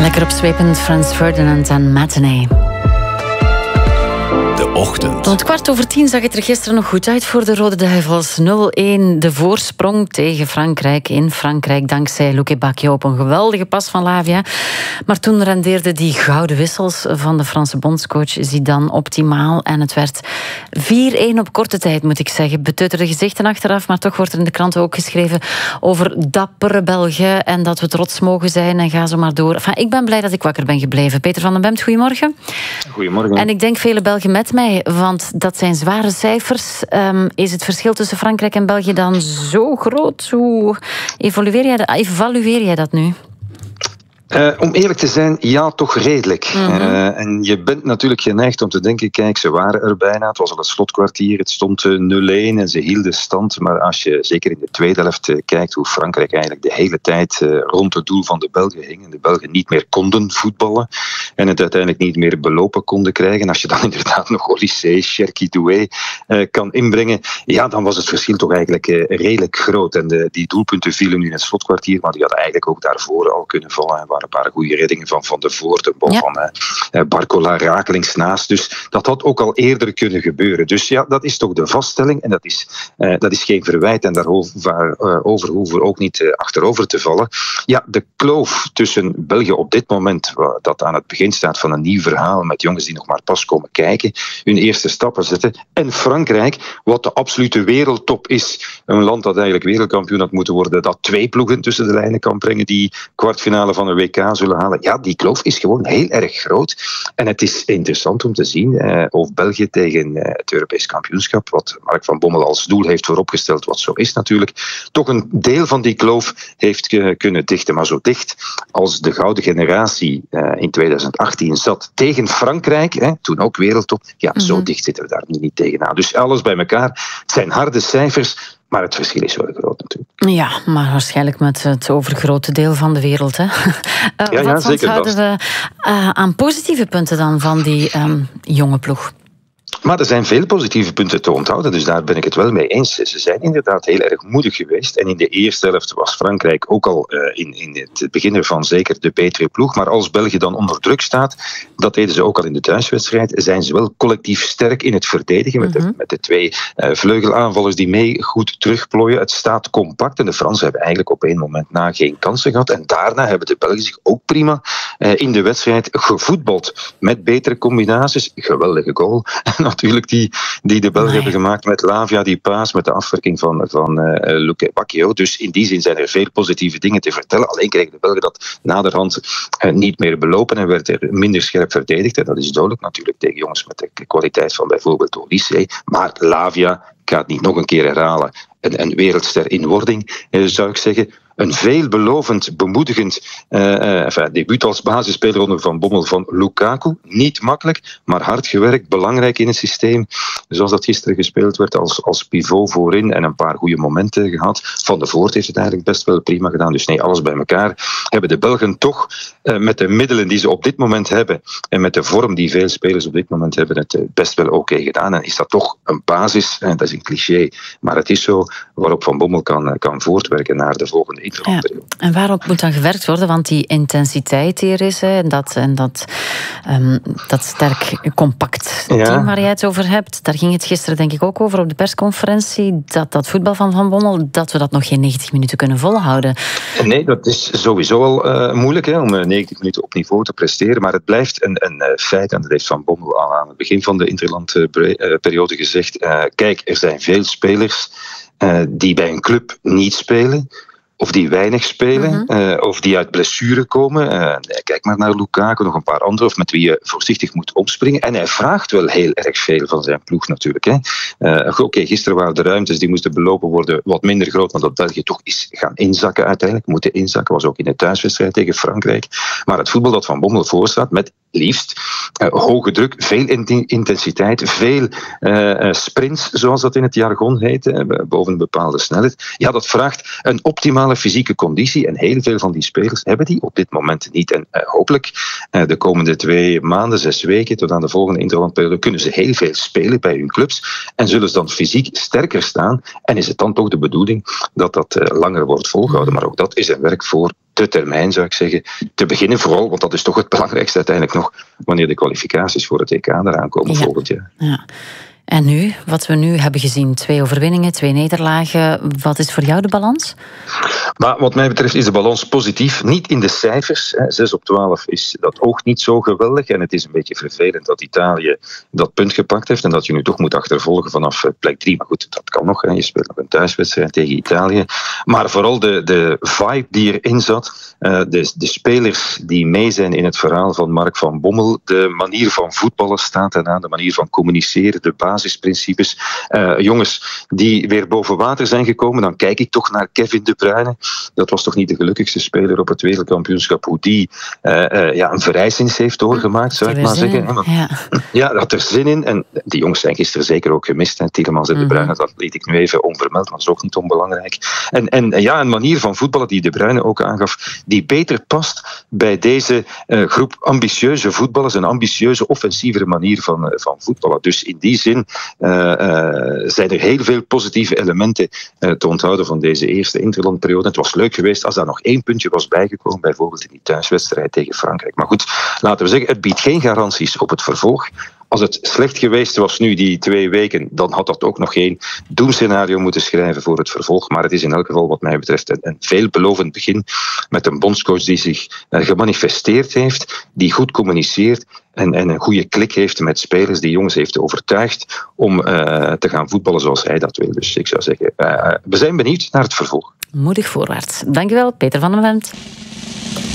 Lekker opzwepend, Frans Ferdinand en Matinee. De ochtend. Rond 9:15 zag het er gisteren nog goed uit voor de Rode Duivels. 0-1 de voorsprong tegen Frankrijk in Frankrijk, dankzij Luke Bacchio op een geweldige pas van Lavia. Maar toen rendeerden die gouden wissels van de Franse bondscoach Zidane optimaal. En het werd 4-1 op korte tijd, moet ik zeggen. Beteuterde gezichten achteraf, maar toch wordt er in de kranten ook geschreven over dappere Belgen en dat we trots mogen zijn en ga zo maar door. Enfin, ik ben blij dat ik wakker ben gebleven. Peter van den Bemt, goedemorgen. Goedemorgen. En ik denk vele Belgen met mij, want dat zijn zware cijfers. Is het verschil tussen Frankrijk en België dan zo groot? Hoe evalueer jij dat nu? Om eerlijk te zijn, ja, toch redelijk. En je bent natuurlijk geneigd om te denken, kijk, ze waren er bijna. Het was al het slotkwartier, het stond 0-1 en ze hielden stand. Maar als je zeker in de tweede helft kijkt hoe Frankrijk eigenlijk de hele tijd rond het doel van de Belgen hing en de Belgen niet meer konden voetballen en het uiteindelijk niet meer belopen konden krijgen. Als je dan inderdaad nog Olysée, Cherki Doué kan inbrengen, ja, dan was het verschil toch eigenlijk redelijk groot. En die doelpunten vielen nu in het slotkwartier, maar die hadden eigenlijk ook daarvoor al kunnen vallen. Een paar goede reddingen van De Voort, een bal van Barcola rakelings naast. Dus dat had ook al eerder kunnen gebeuren. Dus ja, dat is toch de vaststelling en dat is geen verwijt en daarover hoeven we ook niet achterover te vallen. Ja, de kloof tussen België op dit moment, dat aan het begin staat van een nieuw verhaal met jongens die nog maar pas komen kijken, hun eerste stappen zetten, en Frankrijk, wat de absolute wereldtop is. Een land dat eigenlijk wereldkampioen had moeten worden, dat 2 ploegen tussen de lijnen kan brengen die kwartfinale van een WK zullen halen. Ja, die kloof is gewoon heel erg groot. En het is interessant om te zien of België tegen het Europees kampioenschap, wat Mark van Bommel als doel heeft vooropgesteld, wat zo is natuurlijk, toch een deel van die kloof heeft kunnen dichten. Maar zo dicht als de gouden generatie in 2018 zat tegen Frankrijk, toen ook wereldtop, ja, zo dicht zitten we daar niet tegenaan. Dus alles bij elkaar. Het zijn harde cijfers, maar het verschil is wel groot natuurlijk. Ja, maar waarschijnlijk met het overgrote deel van de wereld. Hè? Wat onthouden we aan positieve punten dan van die jonge ploeg? Maar er zijn veel positieve punten te onthouden, dus daar ben ik het wel mee eens. Ze zijn inderdaad heel erg moedig geweest. En in de eerste helft was Frankrijk ook al in het begin ervan zeker de betere ploeg. Maar als België dan onder druk staat, dat deden ze ook al in de thuiswedstrijd, zijn ze wel collectief sterk in het verdedigen met de 2 vleugelaanvallers die mee goed terugplooien. Het staat compact en de Fransen hebben eigenlijk op één moment na geen kansen gehad. En daarna hebben de Belgen zich ook prima in de wedstrijd gevoetbald. Met betere combinaties, geweldige goal natuurlijk die de Belgen hebben gemaakt met Lavia, die paas, met de afwerking van Luke Bacchio. Dus in die zin zijn er veel positieve dingen te vertellen. Alleen kregen de Belgen dat naderhand niet meer belopen en werd er minder scherp verdedigd. En dat is duidelijk natuurlijk tegen jongens met de kwaliteit van bijvoorbeeld Olysée. Maar Lavia, ik ga het niet nog een keer herhalen, een wereldster in wording, zou ik zeggen. Een veelbelovend, bemoedigend debuut als basisspeler onder Van Bommel van Lukaku. Niet makkelijk, maar hard gewerkt, belangrijk in het systeem. Zoals dat gisteren gespeeld werd als pivot voorin en een paar goede momenten gehad. Van de Voort heeft het eigenlijk best wel prima gedaan. Dus nee, alles bij elkaar hebben de Belgen toch met de middelen die ze op dit moment hebben en met de vorm die veel spelers op dit moment hebben, het best wel oké gedaan. En is dat toch een basis, en dat is een cliché, maar het is zo, waarop Van Bommel kan voortwerken naar de volgende. Ja. En waarop moet dan gewerkt worden? Want die intensiteit hier is, en dat sterk compact team waar jij het over hebt, daar ging het gisteren denk ik ook over op de persconferentie, dat voetbal van Van Bommel, dat we dat nog geen 90 minuten kunnen volhouden. Nee, dat is sowieso al moeilijk om 90 minuten op niveau te presteren, maar het blijft een feit, en dat heeft Van Bommel al aan het begin van de interlandperiode gezegd. Kijk, er zijn veel spelers die bij een club niet spelen, of die weinig spelen, of die uit blessure komen. Kijk maar naar Lukaku, nog een paar anderen, of met wie je voorzichtig moet opspringen. En hij vraagt wel heel erg veel van zijn ploeg natuurlijk. Oké, gisteren waren de ruimtes die moesten belopen worden wat minder groot, want dat België toch is gaan inzakken uiteindelijk. Moeten inzakken, was ook in de thuiswedstrijd tegen Frankrijk. Maar het voetbal dat Van Bommel voorstaat, met liefst hoge druk, veel intensiteit, veel sprints, zoals dat in het jargon heet, boven een bepaalde snelheid. Ja, dat vraagt een optimale fysieke conditie en heel veel van die spelers hebben die op dit moment niet. En hopelijk de komende 2 maanden, 6 weken, tot aan de volgende interlandperiode, kunnen ze heel veel spelen bij hun clubs en zullen ze dan fysiek sterker staan. En is het dan toch de bedoeling dat dat langer wordt volgehouden. Maar ook dat is een werk voor korte termijn, zou ik zeggen, te beginnen vooral, want dat is toch het belangrijkste uiteindelijk nog, wanneer de kwalificaties voor het EK eraan komen volgend jaar. Ja. En nu, wat we nu hebben gezien, 2 overwinningen, 2 nederlagen. Wat is voor jou de balans? Maar wat mij betreft is de balans positief. Niet in de cijfers. 6 op 12 is dat ook niet zo geweldig. En het is een beetje vervelend dat Italië dat punt gepakt heeft en dat je nu toch moet achtervolgen vanaf plek 3. Maar goed, dat kan nog. Je speelt nog een thuiswedstrijd tegen Italië. Maar vooral de vibe die erin zat. De spelers die mee zijn in het verhaal van Mark van Bommel. De manier van voetballen staat eraan. De manier van communiceren. De basisprincipes. Jongens die weer boven water zijn gekomen. Dan kijk ik toch naar Kevin De Bruyne. Dat was toch niet de gelukkigste speler op het wereldkampioenschap. Hoe die een verrijzenis heeft doorgemaakt, zou ik maar zeggen. Ja, had er zin in. En die jongens zijn gisteren zeker ook gemist. Tielemans en De Bruyne, dat liet ik nu even onvermeld. Maar dat is ook niet onbelangrijk. En een manier van voetballen die De Bruyne ook aangaf, die beter past bij deze groep ambitieuze voetballers. Een ambitieuze, offensievere manier van voetballen. Dus in die zin zijn er heel veel positieve elementen te onthouden van deze eerste interlandperiode. Het was leuk geweest als daar nog 1 puntje was bijgekomen, bijvoorbeeld in die thuiswedstrijd tegen Frankrijk. Maar goed, laten we zeggen, het biedt geen garanties op het vervolg. Als het slecht geweest was nu, die 2 weken, dan had dat ook nog geen doemscenario moeten schrijven voor het vervolg. Maar het is in elk geval wat mij betreft een veelbelovend begin met een bondscoach die zich gemanifesteerd heeft, die goed communiceert en een goede klik heeft met spelers, die jongens heeft overtuigd om te gaan voetballen zoals hij dat wil. Dus ik zou zeggen, we zijn benieuwd naar het vervolg. Moedig voorwaarts. Dankjewel, Peter van den Wendt.